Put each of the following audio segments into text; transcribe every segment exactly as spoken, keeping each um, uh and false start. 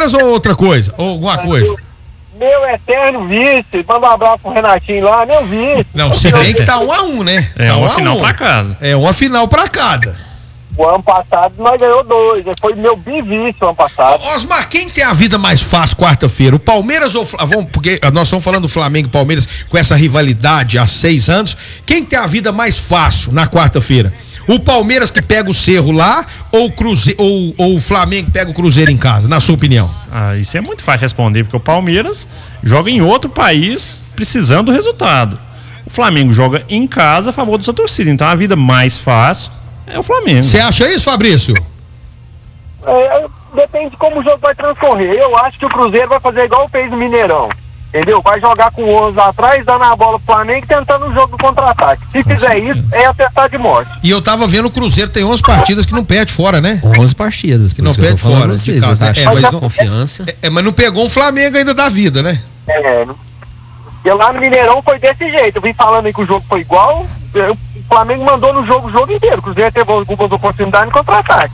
Palmeiras ou outra coisa? Ou alguma coisa? Meu eterno vice, manda um abraço pro Renatinho lá, meu vice. Não, se bem que tá um a um, né? É, tá uma um a final um. pra cada. É uma final pra cada. O ano passado nós ganhou dois, foi meu bivice o ano passado. Ô, Osmar, quem tem a vida mais fácil quarta-feira? O Palmeiras ou o Fla- vamos, porque nós estamos falando do Flamengo e Palmeiras com essa rivalidade há seis anos. Quem tem a vida mais fácil na quarta-feira? O Palmeiras que pega o Cerro lá ou o, Cruze... ou, ou o Flamengo que pega o Cruzeiro em casa, na sua opinião? Ah, isso é muito fácil responder, porque o Palmeiras joga em outro país precisando do resultado. O Flamengo joga em casa a favor da sua torcida, então a vida mais fácil é o Flamengo. Você acha isso, Fabrício? É, depende de como o jogo vai transcorrer. Eu acho que o Cruzeiro vai fazer igual fez no Mineirão. Entendeu? Vai jogar com onze atrás, dando a bola pro Flamengo e tentando um jogo do contra-ataque. Se Com fizer certeza. isso, é atestado de morte. E eu tava vendo o Cruzeiro tem onze partidas que não perde fora, né? onze partidas. Que não por isso perde eu tô falando fora, pra de Vocês, casa, eu né? acho É, que mas a não- confiança. É, é, mas não pegou um Flamengo ainda da vida, né? É, porque lá no Mineirão foi desse jeito. Eu vim falando aí que o jogo foi igual. O Flamengo mandou no jogo o jogo inteiro. O Cruzeiro teve algumas oportunidades no contra-ataque.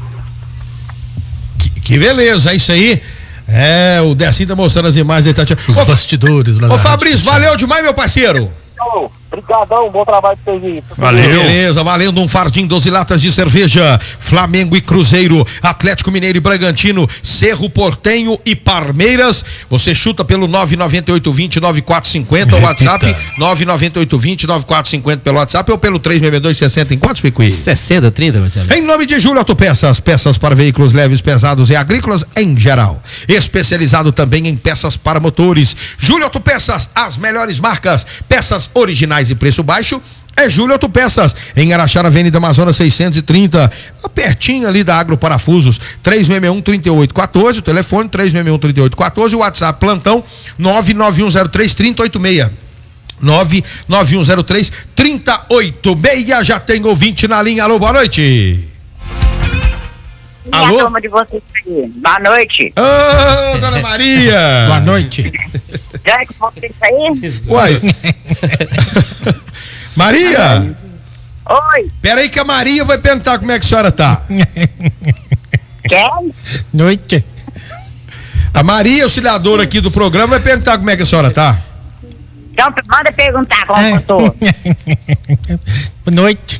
Que, que beleza, é isso aí. É, o Decinho tá mostrando as imagens aí, tá tirando. Os Ô, bastidores lá Ô da Fabrício, Rádio valeu demais, meu parceiro. Então, brigadão, bom trabalho pra vocês aí. Valeu. Beleza, valendo um fardinho, doze latas de cerveja. Flamengo e Cruzeiro, Atlético Mineiro e Bragantino, Cerro Portenho e Palmeiras. Você chuta pelo nove nove oito dois zero nove quatro cinco zero, o WhatsApp nove nove oito dois zero nove quatro cinco zero pelo WhatsApp ou pelo três seis dois seis zero em quantos, Picuí? sessenta, trinta, Marcelo. Em nome de Júlio Autopeças, peças para veículos leves, pesados e agrícolas em geral. Especializado também em peças para motores. Júlio Autopeças, as melhores marcas, peças originais e preço baixo. É Júlio Autopeças, em Araxá, Avenida Amazonas seiscentos e trinta, pertinho ali da Agro Parafusos, três seis um, três oito um quatro, o telefone três seis um, três oito um quatro, o WhatsApp plantão nove nove um zero três, três zero oito seis. nove nove um zero três, três zero oito seis. Já tem ouvinte na linha. Alô, boa noite. E Alô? a turma de vocês aí? Boa noite. Ô, dona Maria. Boa noite. Já é com vocês aí? Uai. Maria, Oi, pera aí que a Maria vai perguntar como é que a senhora tá. quem? Noite. A Maria, auxiliadora aqui do programa, vai perguntar como é que a senhora tá. Então manda perguntar como eu tô. Boa noite.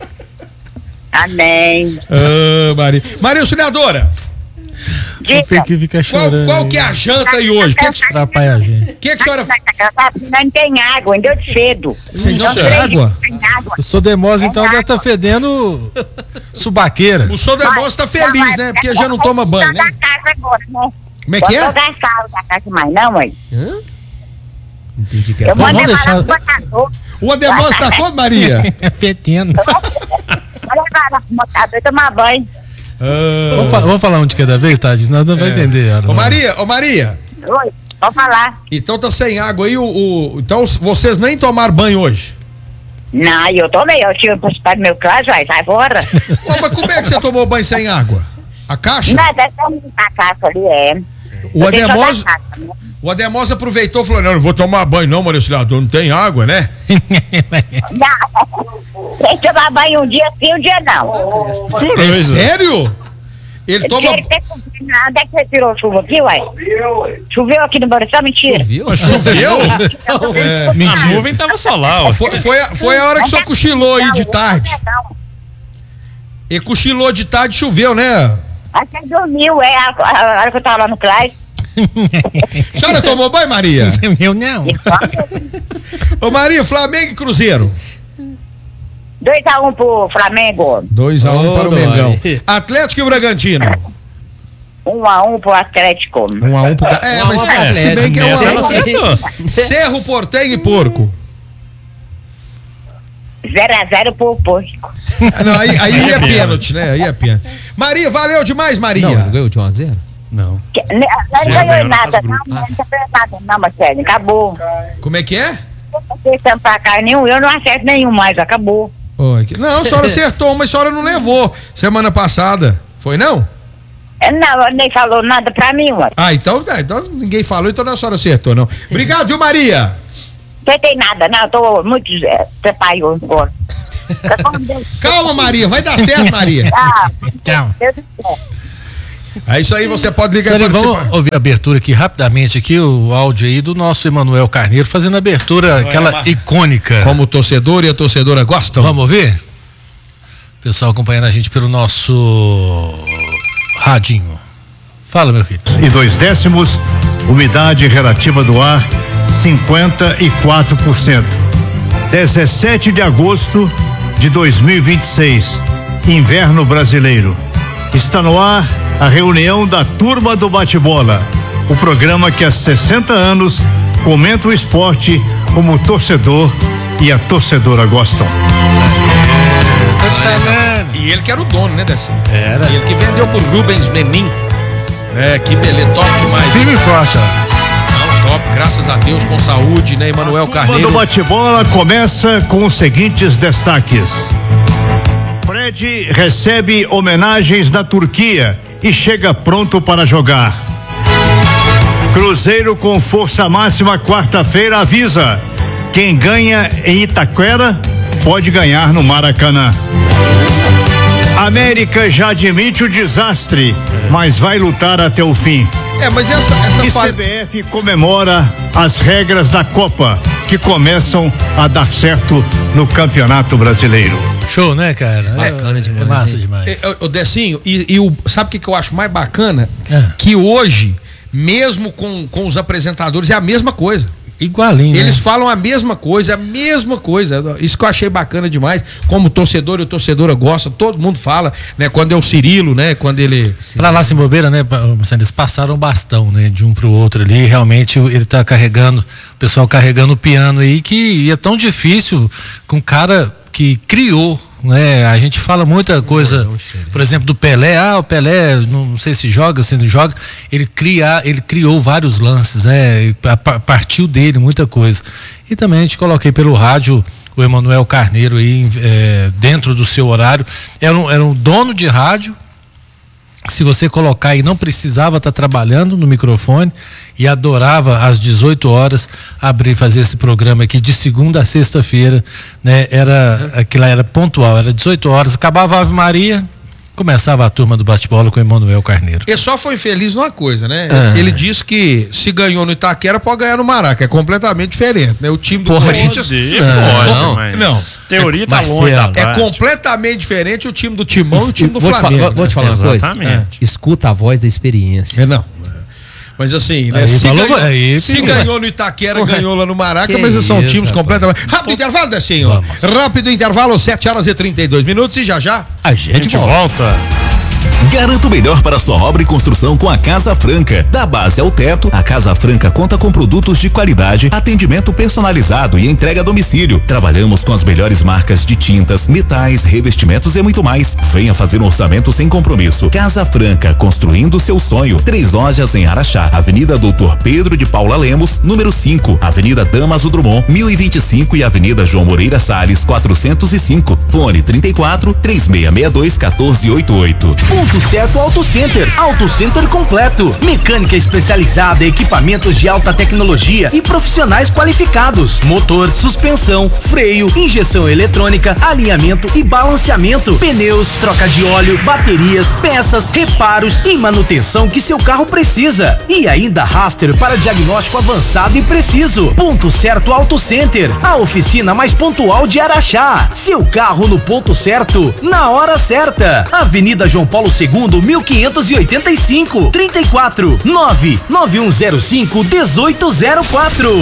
Amém. Ah, Maria. Maria, auxiliadora, Diga. Tem que ficar qual, chorando. qual que é a janta aí hoje? O que, que, Atrapalha a gente. que, que a senhora... Não tem água, ainda de cedo. Vocês não Então, têm três água? dias sem água. O Sodemosa então deve estar fedendo subaqueira. O senhor Demóstenes tá feliz, né? Porque já não toma banho, né? Da casa agora, né? Como é que é? Vou gastar da casa mais não, mãe. Hã? Entendi que Eu é. vou- mandei vamos falar deixar- pro matador. O Ademóstenes tá quanto, Maria? É fedendo. Vou levar lá pro matador e tomar banho. Ah, Vamos, fa- vamos falar um de cada vez, Tadinho? Senão não vai entender. Ô Maria, ô Maria, Oi, pode falar. então tá sem água aí, o, o- então vocês nem tomaram banho hoje? Não, eu tomei, eu tive para o meu caso, vai, sai fora. Ô, mas como é que você tomou banho sem água? A caixa? Não, deve ter a casa ali, é. O Eu tenho que Ademóstenes... jogar a casa, né? O Ademóstenes aproveitou e falou, não, não vou tomar banho não, Maria Auxiliador, não tem água, né? Não, tem que tomar banho um dia sim, um dia não. É sério? Ele toma... Ele tem que- Onde é que você tirou chuva aqui, ué? Choveu aqui no Baruçá, mentira. Viu? Choveu? É, A nuvem tava solar, ó. Foi, foi, a, foi a hora que o senhor cochilou aí de tarde. E cochilou de tarde, choveu, né? Até dormiu, é, a, a, a hora que eu tava lá no Clay. A senhora tomou banho, Maria? Eu não. Ô Maria, Flamengo e Cruzeiro. dois a um pro Flamengo, dois a um Ô, para o dói. Mengão. Atlético e Bragantino. um a um pro Atlético. um a um pro... É, mas Um a um pro é, se bem que é Nessa ela um a um. acertou. Cerro, Portenho e Porco. zero a zero pro Porco. Ah, não, aí, aí é pênalti, né? Aí é pênalti. Maria, valeu demais, Maria. Não, não ganhou de um a zero? Não. Que- ne- Não Sim, ganhou ganhou na nada, fase não, grupo. não ganhou nada, não, Marcelo, acabou. Como é que é? Não tem tampar cá nenhum, eu não acerto nenhum mais, acabou. Oi, que- Não, a senhora acertou, mas a senhora não levou semana passada. Foi não? É, Não, nem falou nada pra mim, ué. Ah, então, tá, então ninguém falou, então não a senhora acertou, não. Obrigado, viu, Maria? Não tem nada, não, eu tô muito é, trepaiô agora. Tá com Deus. Calma, Maria, vai dar certo, Maria. Ah, Tchau. Deus do céu. É isso aí, você pode ligar Sério, e participar. vamos ouvir a abertura aqui rapidamente, aqui o áudio aí do nosso Emanuel Carneiro, fazendo a abertura, aquela Mar... icônica. Como o torcedor e a torcedora gostam. Vamos ouvir? Pessoal acompanhando a gente pelo nosso radinho. Fala, meu filho. E dois décimos, umidade relativa do ar, cinquenta e quatro por cento. dezessete de agosto de dois mil e vinte e seis, inverno brasileiro. Está no ar a reunião da Turma do Bate-Bola, o programa que há sessenta anos comenta o esporte como o torcedor e a torcedora gostam. E ele que era o dono, né, Decinho? Era. E ele que vendeu pro Rubens Menin. É, que beleza, top demais. Firme e forte, ó. Não, top, graças a Deus, com saúde, né, Emanuel Carneiro. O bate-bola começa com os seguintes destaques. Fred recebe homenagens na Turquia e chega pronto para jogar. Cruzeiro com força máxima quarta-feira avisa: quem ganha em Itaquera pode ganhar no Maracanã. América já admite o desastre, mas vai lutar até o fim. É, mas essa, essa E fala... C B F comemora as regras da Copa, que começam a dar certo no Campeonato Brasileiro. Show, né, cara? Bacana é, demais, É massa hein? demais. O Decinho, e, e o, sabe o que, que eu acho mais bacana? É. Que hoje, mesmo com, com os apresentadores, é a mesma coisa. Igualinho, Eles né? falam a mesma coisa, a mesma coisa. Isso que eu achei bacana demais. Como torcedor e torcedora gosta, todo mundo fala, né? Quando é o Cirilo, né? Quando ele. Pra lá sem bobeira, né? Eles passaram o bastão, né? De um pro outro ali. Realmente ele tá carregando, o pessoal carregando o piano aí, que é tão difícil com um cara que criou, né? A gente fala muita coisa, por exemplo, do Pelé. Ah, o Pelé, não sei se joga, se não joga. Ele cria, ele criou vários lances, né? Partiu dele muita coisa. E também a gente coloquei pelo rádio o Emanuel Carneiro aí, é, dentro do seu horário. Era um, era um dono de rádio. Se você colocar aí, não precisava estar trabalhando no microfone e adorava às dezoito horas abrir, fazer esse programa aqui de segunda a sexta-feira, né? Era, aquilo era pontual, era dezoito horas, acabava a Ave Maria, começava a turma do bate-bola com o Emanuel Carneiro. Ele só foi feliz numa coisa, né? Ah. Ele disse que se ganhou no Itaquera, pode ganhar no Maraca. É completamente diferente, né? O time do Pode. Corinthians. Pode, Não, mas não. Teoria tá Marcelo, longe da É prática. completamente diferente o time do Timão e o time do vou te Flamengo. falar, vou te falar uma coisa. Exatamente. Escuta a voz da experiência. É, não. Mas assim, né? Aí Se, falou- ganhou, aí se ficou. ganhou no Itaquera, ganhou lá no Maraca, Que mas são isso, times rapaz. completamente. Rápido intervalo, Decinho. Vamos. Rápido intervalo, sete horas e trinta e dois minutos e já já. A A gente gente volta. volta. Garanta o melhor para sua obra e construção com a Casa Franca. Da base ao teto, a Casa Franca conta com produtos de qualidade, atendimento personalizado e entrega a domicílio. Trabalhamos com as melhores marcas de tintas, metais, revestimentos e muito mais. Venha fazer um orçamento sem compromisso. Casa Franca, construindo seu sonho. Três lojas em Araxá, Avenida Doutor Pedro de Paula Lemos, número cinco, Avenida Damaso Drummond, mil e vinte e cinco e Avenida João Moreira Salles, quatrocentos e cinco. Fone trinta e quatro, três seis seis dois, um quatro oito oito. Ponto certo Auto Center. Auto Center completo. Mecânica especializada, equipamentos de alta tecnologia e profissionais qualificados. Motor, suspensão, freio, injeção eletrônica, alinhamento e balanceamento. Pneus, troca de óleo, baterias, peças, reparos e manutenção que seu carro precisa. E ainda Raster para diagnóstico avançado e preciso. Ponto certo Auto Center. A oficina mais pontual de Araxá. Seu carro no ponto certo, na hora certa. Avenida João Paulo segundo, mil quinhentos e oitenta e cinco, trinta e quatro, nove nove um zero cinco, dezoito zero quatro.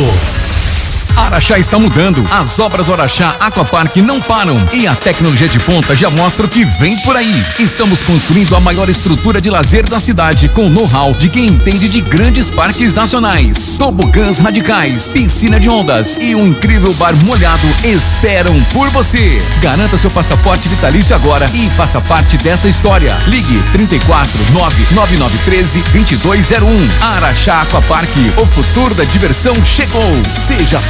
Araxá está mudando. As obras do Araxá Aquapark não param e a tecnologia de ponta já mostra o que vem por aí. Estamos construindo a maior estrutura de lazer da cidade com know-how de quem entende de grandes parques nacionais. Tobogãs radicais, piscina de ondas e um incrível bar molhado esperam por você. Garanta seu passaporte vitalício agora e faça parte dessa história. Ligue trinta e quatro, nove nove nove um três, dois dois zero um. Araxá Aquapark, o futuro da diversão chegou. Seja só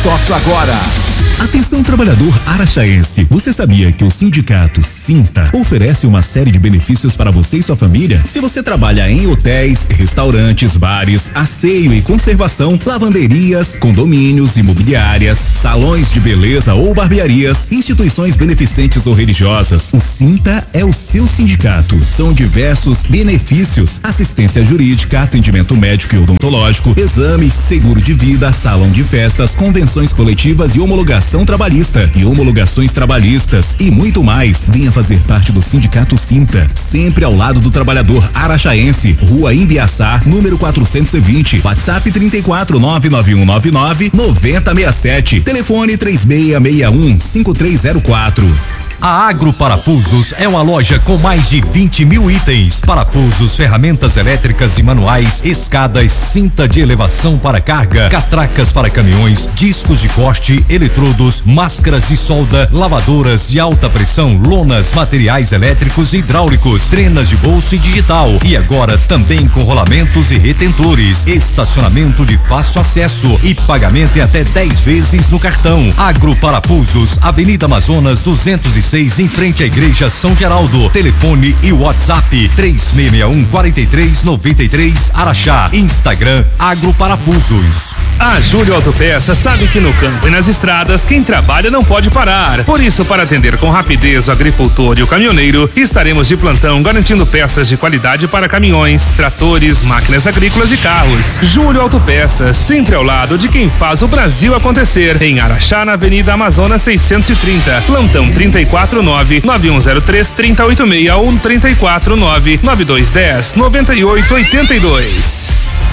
sócio agora. Atenção, trabalhador araxaense. Você sabia que o sindicato Sinta oferece uma série de benefícios para você e sua família? Se você trabalha em hotéis, restaurantes, bares, asseio e conservação, lavanderias, condomínios, imobiliárias, salões de beleza ou barbearias, instituições beneficentes ou religiosas, o Sinta é o seu sindicato. São diversos benefícios: assistência jurídica, atendimento médico e odontológico, exames, seguro de vida, salão de festas, convenções coletivas e homologação trabalhista e homologações trabalhistas e muito mais. Venha fazer parte do Sindicato Sinta, sempre ao lado do trabalhador araxaense. Rua Imbiaçá, número quatrocentos e vinte, WhatsApp trinta e quatro, nove nove um nove nove, nove zero seis sete, telefone três seis seis um, cinco três zero quatro. A Agro Parafusos é uma loja com mais de vinte mil itens: parafusos, ferramentas elétricas e manuais, escadas, cinta de elevação para carga, catracas para caminhões, discos de corte, eletrodos, máscaras de solda, lavadoras de alta pressão, lonas, materiais elétricos e hidráulicos, trenas de bolso e digital. E agora também com rolamentos e retentores, estacionamento de fácil acesso e pagamento em até dez vezes no cartão. Agro Parafusos, Avenida Amazonas duzentos e seis, em frente à Igreja São Geraldo. Telefone e WhatsApp três seis seis um, quatro três nove três, Araxá. Instagram Agro Parafusos. A Júlio Autopeças sabe que no campo e nas estradas quem trabalha não pode parar. Por isso, para atender com rapidez o agricultor e o caminhoneiro, estaremos de plantão garantindo peças de qualidade para caminhões, tratores, máquinas agrícolas e carros. Júlio Autopeças, sempre ao lado de quem faz o Brasil acontecer. Em Araxá, na Avenida Amazonas seiscentos e trinta. Plantão trinta e quatro nove, nove um zero três, três zero oito seis ou trinta e quatro nove, nove dois um zero, nove oito oito dois.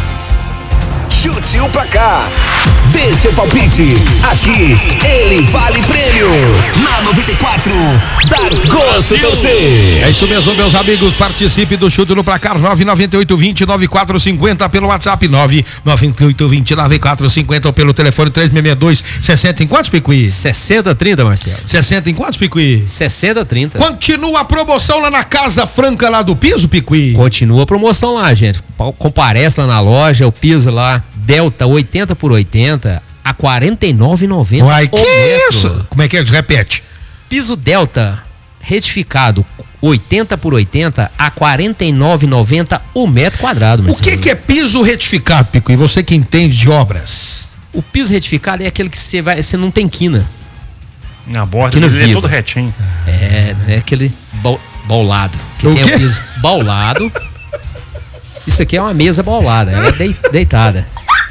Chute o placar. Dê seu palpite. Aqui, ele vale prêmios. Na noventa e quatro, dá gosto torcer. É isso mesmo, meus amigos. Participe do Chute no Placar. Nove nove oito dois zero, nove quatro cinco zero pelo WhatsApp. Nove nove oito dois zero, nove quatro cinco zero ou pelo telefone três seis seis dois, sessenta em quantos, Picuí? sessenta trinta, Marcelo. sessenta em quantos, Picuí? sessenta trinta. Continua a promoção lá na Casa Franca, lá do piso, Picuí? Continua a promoção lá, gente. Comparece lá na loja, o piso lá, Delta oitenta por oitenta a quarenta e nove reais e noventa centavos. Uai, que é isso? Como é que é? Repete. Piso Delta retificado oitenta por oitenta a quarenta e nove reais e noventa centavos o metro quadrado. O que que é piso retificado, Pico? E você que entende de obras? O piso retificado é aquele que você vai, você não tem quina. Na borda dele é todo retinho. É, é aquele bol, bolado. Que O tem quê? o piso bolado. Isso aqui é uma mesa bolada, ela é dei- deitada.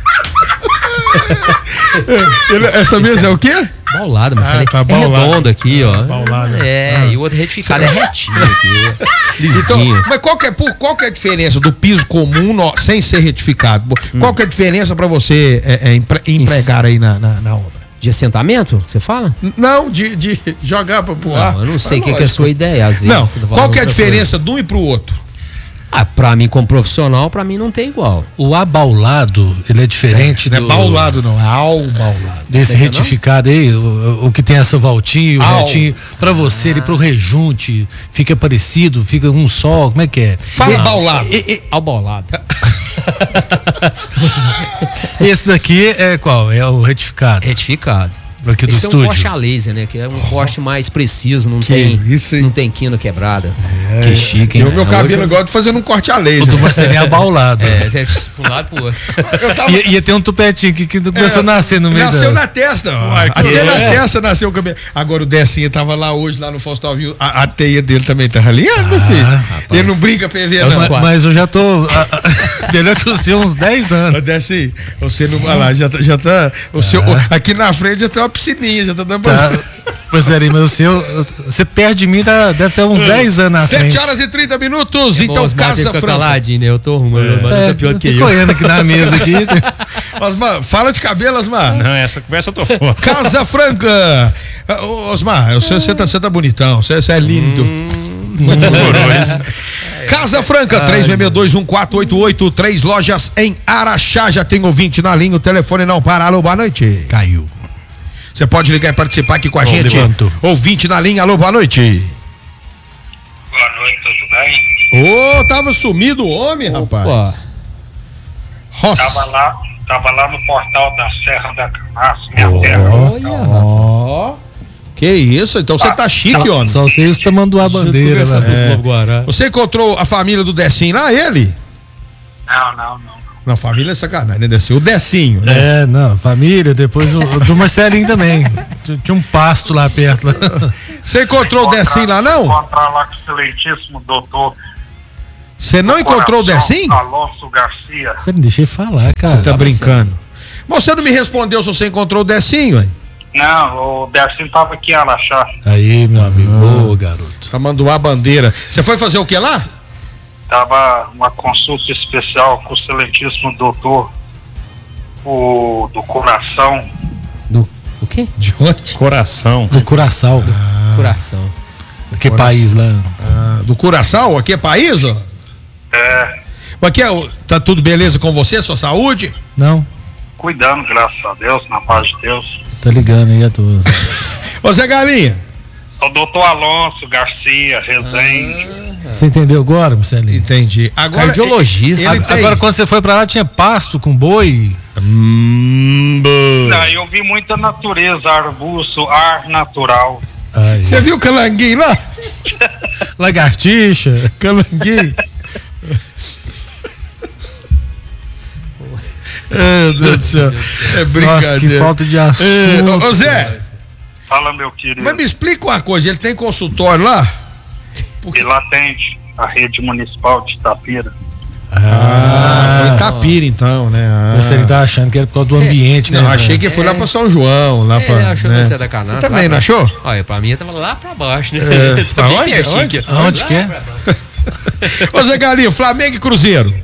Ele- essa mesa é o quê? Bolado, mas Ah, ela é, tá, é bolado. redondo aqui, ó. Bolado. É, Ah. e o outro retificado é retinho aqui. Então, Lisinho. mas qual que, é, por, qual que é a diferença do piso comum no- sem ser retificado? Qual que é a diferença para você é, é, empre- empregar aí na, na, na obra? De assentamento, você fala? Não, de, de jogar para pro ar. Não, eu não sei o Ah, que, que é a lógico. sua ideia, às vezes. Não, você tá falando qual que é a outra diferença de um e pro outro? coisa. Ah, pra mim, como profissional, pra mim não tem igual. O abaulado, ele é diferente Não é do... baulado, não, é albaulado. Desse Entendeu, retificado aí, o, o que tem essa voltinha, o Au. retinho, pra você e pro rejunte, fica parecido, fica um só, como é que é? Fala baulado. Ao bolado. Esse daqui é qual? É o retificado? Retificado. Aqui do Esse é um estúdio. corte a laser, né? Que é um corte mais preciso, não Que tem, isso, hein? não tem quina quebrada. Que chique, hein? Eu, meu cabelo hoje- eu gosto de fazer um corte a laser. O do Marcelinho é abaulado. É, é um lado pro outro. Eu tava- Ia, ia ter um tupetinho que, que começou a nascer no meio Nasceu da... na testa, ó. Uai, que Até é? na testa nasceu o cabelo. Agora o Decinha tava lá hoje, lá no Faustão, viu? A, a teia dele também tá raliando, meu filho. Ele não brinca P V, É os não. quatro. Mas eu já tô ah, ah, melhor que o seu uns dez anos. Ô, Decinho, você não vai lá, já tá. Já tá o seu, aqui na frente já tem uma piscininha, já tá dando Tá. pra. Pois é, mas o seu, você perto de mim, tá, deve ter uns dez anos na sete frente. horas e trinta minutos, É então bom, os matos Casa ficam França. caladinho, né? Eu tô arrumando, mas É, tá pior do que fico eu. olhando aqui na mesa aqui. Osmar, fala de cabelo, Osmar. Não, essa conversa eu tô fora. Casa Franca. Ah, ô, Osmar, você, você, tá, você tá bonitão, você, você é lindo. Casa Franca, três seis dois um quatro oito oito, três lojas em Araxá. Já tem ouvinte na linha, o telefone não para. Alô, boa noite. Caiu. Você pode ligar e participar aqui com a Bom, gente. levantou. Ouvinte na linha, alô, boa noite. Boa noite, tudo bem? Ô, tava sumido o homem, rapaz. Opa. Roça. Tava lá, Tava lá no portal da Serra da Canastra, minha terra. Ó. Que isso, então você tá chique, homem. Só você está mandando a bandeira lá. É. Você encontrou a família do Decinho lá, ele? Não, não, não. Não, família é sacanagem, né, Decinho? O Decinho, né? É, não, família, depois o, do Marcelinho também. Tinha um pasto lá perto. Você encontrou o Decinho lá, não? Encontrar lá com o excelentíssimo doutor. Você não encontrou o Decinho? Alonso Garcia. Você me deixa eu falar, cara. Você tá brincando. Você não me respondeu se você encontrou o Decinho, hein? Não, o Dercinho tava aqui em Araxá. Aí, meu amigo, ô ah, garoto. Tá mandando a bandeira. Você foi fazer o que lá? Tava uma consulta especial com o excelentíssimo doutor o, do coração. Do o quê? De onde? Coração. Do Curaçao. Ah. Coração. Que país lá? Ah, do Curaçao? Aqui é país, ó? É. Aqui é, tá tudo beleza com você, sua saúde? Não. Cuidando, graças a Deus, na paz de Deus. Tá ligando aí a todos. Ô Zé Galinha. O doutor Alonso Garcia, Resende. Ah, você entendeu agora, Marcelinho? Entendi. Agora, cardiologista. Ele, ele tem... Agora, quando você foi pra lá, tinha pasto com boi? Hum, Não, eu vi muita natureza, arbusto, ar natural. Você viu o calanguinho lá? Lagartixa. Calanguinho. Meu Deus do céu. É brincadeira. Nossa, que falta de assunto. É, ô Zé. Fala, meu querido. Mas me explica uma coisa, ele tem consultório lá? Porque... Ele atende a rede municipal de Itapira. Ah, ah foi Itapira então, né? Ah. Você ele tá achando que era por causa do ambiente, é, né? Não, achei que foi é. lá pra São João, lá é, pra... Ele achou né? que você é da Canastra. Você também não achou? Olha, pra mim eu tava lá pra baixo, né? É. Tá bem pertinho Onde? aqui. Onde que é? Ô Zé Galinho, Flamengo e Cruzeiro.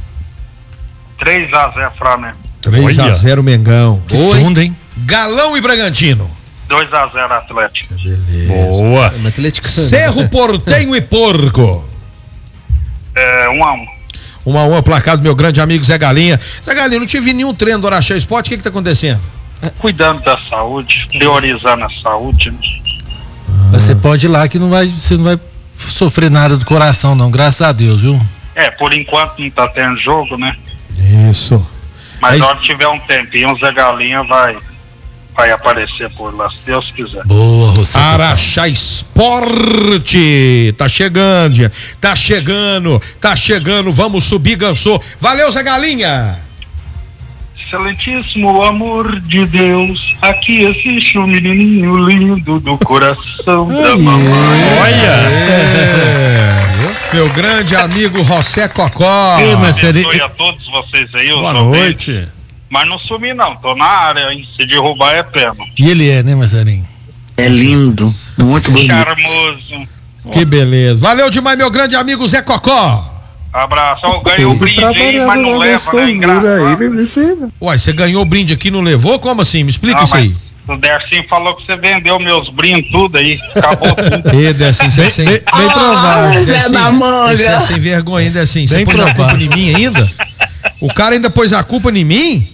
três a zero Flamengo. três a zero Mengão. Que tunda, hein? Galão e Bragantino. dois a zero Atlético. Beleza. Boa. É Cerro Portenho e Porco. É, um a um. Um a um, placar do meu grande amigo Zé Galinha. Zé Galinha, não tive nenhum treino do Araxá Esporte, o que que tá acontecendo? Cuidando da saúde, priorizando a saúde. Ah. Você pode ir lá que não vai, você não vai sofrer nada do coração, não, graças a Deus, viu? É, por enquanto não tá tendo jogo, né? Isso. Mas Aí... na hora que tiver um tempinho, o Zé Galinha vai, vai aparecer por lá, se Deus quiser. Boa, você. Araxá Esporte. Tá chegando, gente. Tá chegando, tá chegando. Vamos subir, Gansô. Valeu, Zé Galinha. Excelentíssimo amor de Deus, aqui existe um menininho lindo do coração da mamãe. Olha! É. Meu grande amigo José Cocó. Ei, Marcelinho. Abençoe a todos vocês aí. Boa noite. Ouvintes. Mas não sumi não, tô na área, hein? Se derrubar é pena. E ele é, né, Marcelinho? É lindo, muito bonito. Charmoso. Que beleza. Valeu demais, meu grande amigo Zé Cocó. Abraço. Eu ganhei o brinde aí, mas não leva, né? Engraçado. Uai, você ganhou o brinde aqui e não levou? Como assim? Me explica não, isso aí. O Dercinho falou que você vendeu meus brindes tudo aí, acabou tudo. Ê, Dercinho, você é sem... Bem, bem provável. Você é da manga. Você é sem vergonha, hein, Dercinho? Você Bem pôs provável. a culpa em mim ainda? O cara ainda pôs a culpa em mim?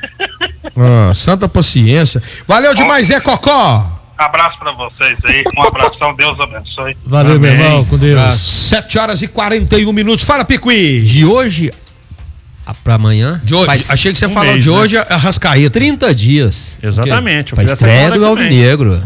Ah, santa paciência. Valeu demais, Zé Cocó. Abraço pra vocês aí, um abração, Deus abençoe. Valeu, Amém. meu irmão, com Deus. Às sete horas e quarenta e um minutos. Fala, Picuí. De hoje a, pra amanhã. De hoje, faz achei que você um falou mês, de né? hoje a Rascaeta. trinta dias. Exatamente. Eu Pra fiz essa estreia conta do também. Alvinegro.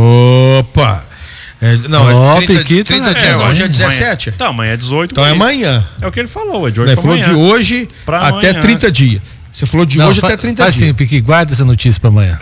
Opa. É, não, Ó, é trinta, Piquito, trinta né? dias, É, não, hoje é amanhã- dezessete. Então, amanhã é dezoito. Então é mês. amanhã. É o que ele falou, é de hoje Ele pra falou amanhã. de hoje Pra até amanhã. trinta dias. Você falou de Não, hoje fa- até trinta faz dias. assim, Piqui, guarda essa notícia pra amanhã.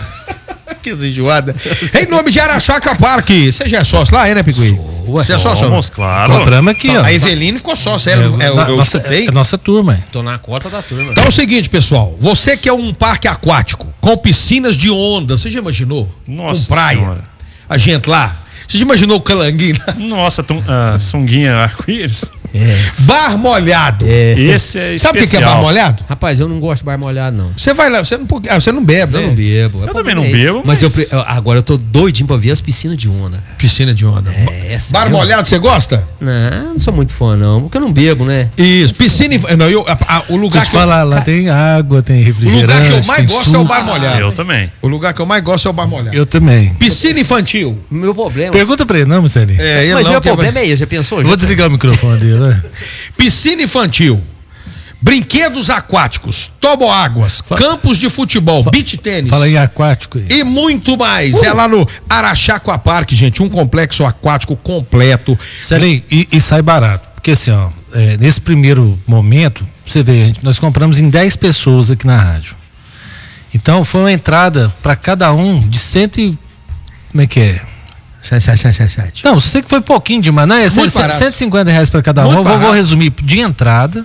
Que enjoada. Em nome de Araxaca Parque. Você já é sócio lá, é, né, Picuí? Você é sócio? Somos, claro. Encontramos aqui, ó. A Eveline ficou sócia. Ela, É, eu, da- eu nossa, escutei. é nossa turma, hein? Tô na cota da turma. Então é o seguinte, pessoal. Você que é um parque aquático com piscinas de onda, você já imaginou? Nossa com praia. Senhora. A gente lá. Você já imaginou o calanguinho lá? Nossa, tum, ah, sunguinha arco-íris. Bar molhado. É. Esse é Sabe o que que é bar especial. molhado? Rapaz, eu não gosto de bar molhado, não. Você vai lá, você não, ah, você não bebe, Eu né? não bebo. Eu também não bem. bebo, Mas, mas- eu, pre- eu- agora eu tô doidinho pra ver as piscinas de onda. Piscina de onda. É, essa Bar eu- molhado, você gosta? Não, não sou muito fã, não. Porque eu não bebo, né? Isso. Piscina e... Não, eu, a- a- o Deixa lugar eu te que eu, falar, lá tem água, tem o refrigerante. lugar que eu mais tem gosto é o suco. bar molhado. Eu também. O lugar que eu mais gosto é o bar molhado. Eu também. Piscina infantil. Meu problema. Pergunta pra ele, não, Marcelinho. É, ele Mas não meu quer- problema é esse, já pensou? Eu vou Já- desligar o microfone dele, né? Piscina infantil. brinquedos aquáticos, toboáguas, campos de futebol, beach tênis. Fala em aquático aí. E muito mais. Uh. É lá no Araxá Aquapark, gente, um complexo aquático completo. Celinho, e, e sai barato. Porque assim, ó, é, nesse primeiro momento, você vê, gente, nós compramos em dez pessoas aqui na rádio. Então foi uma entrada para cada um de cento e... Como é que é? sete, sete, sete, sete, sete. Não, sei que foi pouquinho demais, não é? cento, cento e cinquenta reais para cada um. Eu vou, vou resumir de entrada,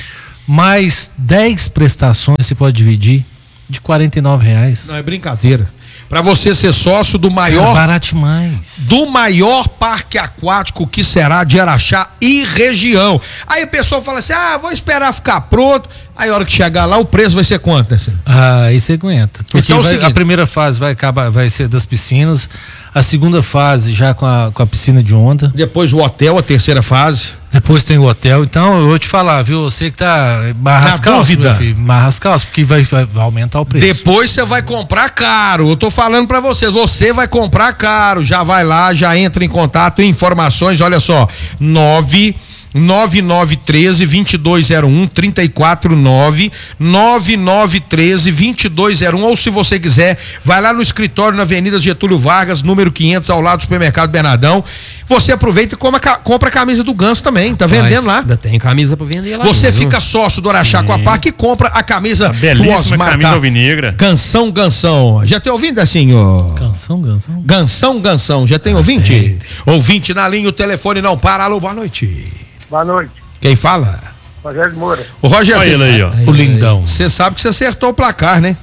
mais dez prestações, você pode dividir, de quarenta e nove reais. Não, é brincadeira. Para você ser sócio do maior... É barato demais. Do maior parque aquático que será de Araxá e região. Aí o pessoal fala assim, ah, vou esperar ficar pronto. Aí a hora que chegar lá, o preço vai ser quanto, assim? Ah, aí você aguenta. Porque então, vai, é o seguinte, a primeira fase vai acabar, vai ser das piscinas, a segunda fase já com a, com a piscina de onda. Depois o hotel, a terceira fase. Depois tem o hotel. Então, eu vou te falar, viu? Você que tá marra as calças, meu filho, marra as calças, porque vai, vai aumentar o preço. Depois você vai comprar caro. Eu tô falando pra vocês, você vai comprar caro. Já vai lá, já entra em contato, informações, olha só, nove nove nove um três, dois dois zero um, três quatro nove, nove nove um três, dois dois zero um, ou se você quiser, vai lá no escritório na Avenida Getúlio Vargas, número quinhentos, ao lado do supermercado Bernardão. Você aproveita e coma, compra a camisa do Ganso também, tá vendendo lá. Ainda tem camisa pra vender lá. Você mesmo, fica viu? sócio do Araxá Aquapark e compra a camisa a belíssima camisa alvinegra. Gansão, Gansão. Já tem ouvinte assim, ó? Gansão, Gansão. Gansão, Gansão. Já tem ah, ouvinte? Tem. Ouvinte na linha, o telefone não para. Alô, boa noite. Boa noite. Quem fala? Rogério Moura. O Rogério. Olha ele aí, ó. O lindão. Você sabe que você acertou o placar, né?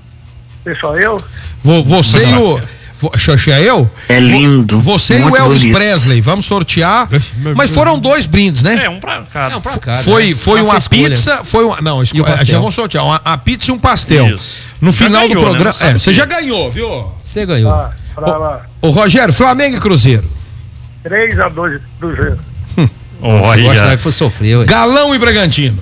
Você só eu? Vo, você e o... Xoxé, eu? É lindo. Você e o Elvis bonito. Presley. Vamos sortear. Mas foram dois brindes, né? É, um pra cada. É, um pra cada, Foi, né? foi Faça uma escolha. pizza, foi uma. Não, esco... E o a gente pastel. vai sortear uma, a pizza e um pastel. Isso. No Já final ganhou, do programa. né? Não É, sabe você que- já ganhou, viu? Você ganhou. Ah, pra lá. Ô, Rogério, Flamengo e Cruzeiro. três a dois Cruzeiro. Você gosta Olha. que foi sofrer, ué. Galão e Bragantino.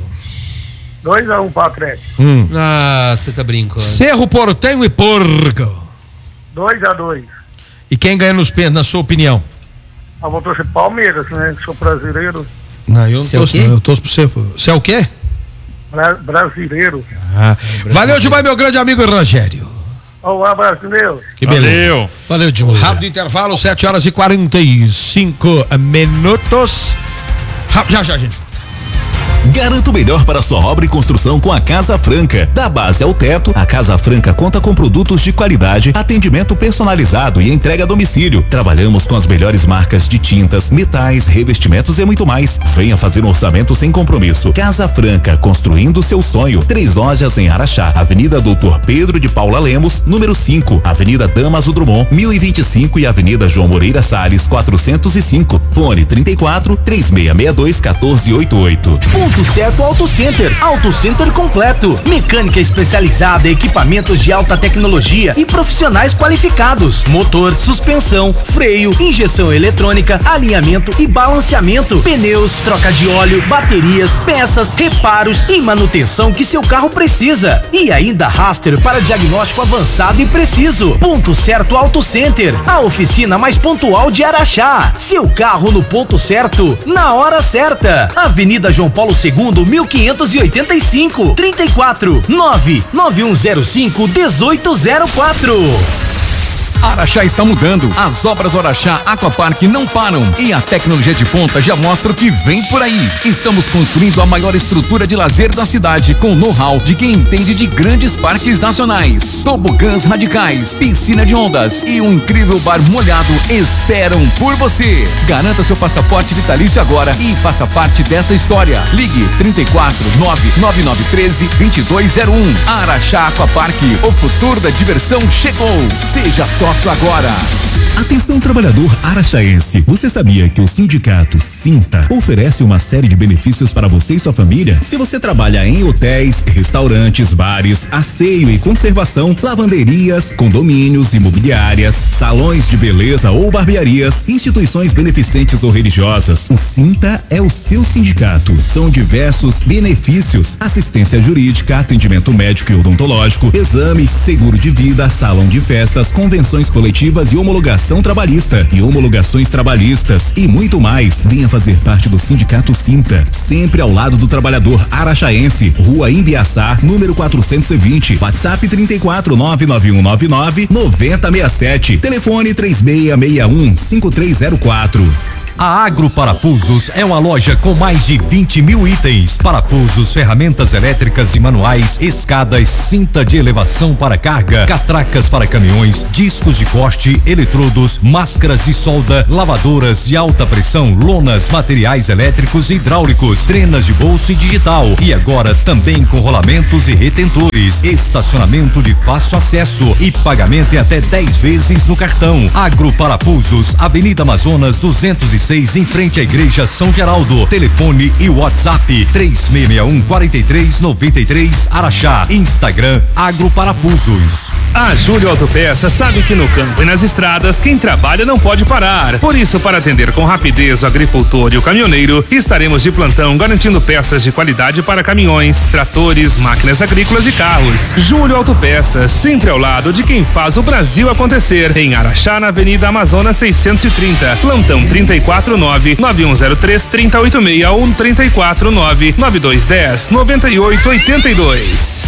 dois a um para Atlético. Hum. Ah, você tá brincando. Cerro Portenho e Porco. dois a dois. E quem ganha nos pênaltis, na sua opinião? Eu vou torcer Palmeiras, né? Que sou brasileiro. Não, eu não Você é o torço, quê? não, eu torço pro você. Você é o quê? Bra brasileiro. Ah. Valeu demais, meu grande amigo Rogério. Um abraço, meu. Que beleza. Valeu. Valeu, Dimo. Rápido intervalo, sete horas e quarenta e cinco minutos. Rápido, já, já, gente. Garanta o melhor para sua obra e construção com a Casa Franca. Da base ao teto, a Casa Franca conta com produtos de qualidade, atendimento personalizado e entrega a domicílio. Trabalhamos com as melhores marcas de tintas, metais, revestimentos e muito mais. Venha fazer um orçamento sem compromisso. Casa Franca, construindo seu sonho. Três lojas em Araxá, Avenida Doutor Pedro de Paula Lemos, número cinco, Avenida Damaso Drummond, mil e vinte e cinco e Avenida João Moreira Salles, quatrocentos e cinco. Fone trinta e quatro, três seis seis dois, um quatro oito oito. Ponto certo Auto Center. Auto Center completo. Mecânica especializada, equipamentos de alta tecnologia e profissionais qualificados. Motor, suspensão, freio, injeção eletrônica, alinhamento e balanceamento. Pneus, troca de óleo, baterias, peças, reparos e manutenção que seu carro precisa. E ainda Raster para diagnóstico avançado e preciso. Ponto certo Auto Center. A oficina mais pontual de Araxá. Seu carro no ponto certo, na hora certa. Avenida João Paulo segundo, mil quinhentos e oitenta e cinco, trinta e quatro, nove nove um zero cinco, dezoito zero quatro. Araxá está mudando. As obras do Araxá Aquapark não param. E a tecnologia de ponta já mostra o que vem por aí. Estamos construindo a maior estrutura de lazer da cidade, com know-how de quem entende de grandes parques nacionais. Tobogãs radicais, piscina de ondas e um incrível bar molhado esperam por você. Garanta seu passaporte vitalício agora e faça parte dessa história. Ligue trinta e quatro, nove nove nove um três, dois dois zero um. Araxá Aquapark, o futuro da diversão chegou. Seja sócio agora. Atenção, trabalhador araxaense. Você sabia que o sindicato Sinta oferece uma série de benefícios para você e sua família? Se você trabalha em hotéis, restaurantes, bares, asseio e conservação, lavanderias, condomínios, imobiliárias, salões de beleza ou barbearias, instituições beneficentes ou religiosas, o Sinta é o seu sindicato. São diversos benefícios: assistência jurídica, atendimento médico e odontológico, exames, seguro de vida, salão de festas, convenções coletivas e homologação legislação trabalhista e homologações trabalhistas e muito mais. Venha fazer parte do Sindicato Sinta, sempre ao lado do trabalhador araxaense. Rua Imbiaçá, número quatrocentos e vinte, WhatsApp trinta e quatro, nove nove um nove nove, nove zero seis sete, telefone três seis seis um, cinco três zero quatro. A Agro Parafusos é uma loja com mais de vinte mil itens: parafusos, ferramentas elétricas e manuais, escadas, cinta de elevação para carga, catracas para caminhões, discos de corte, eletrodos, máscaras de solda, lavadoras de alta pressão, lonas, materiais elétricos e hidráulicos, trenas de bolso e digital. E agora também com rolamentos e retentores, estacionamento de fácil acesso e pagamento em até dez vezes no cartão. Agro Parafusos, Avenida Amazonas duzentos e seis, em frente à Igreja São Geraldo. Telefone e WhatsApp três seis seis um, quatro três nove três, Araxá. Instagram Agro Parafusos. A Júlio Autopeças sabe que no campo e nas estradas quem trabalha não pode parar. Por isso, para atender com rapidez o agricultor e o caminhoneiro, estaremos de plantão garantindo peças de qualidade para caminhões, tratores, máquinas agrícolas e carros. Júlio Autopeças, sempre ao lado de quem faz o Brasil acontecer. Em Araxá, na Avenida Amazonas seiscentos e trinta. Plantão trinta e quatro nove nove um zero três, três zero oito seis ou trinta e quatro nove nove dois um zero, nove oito oito dois.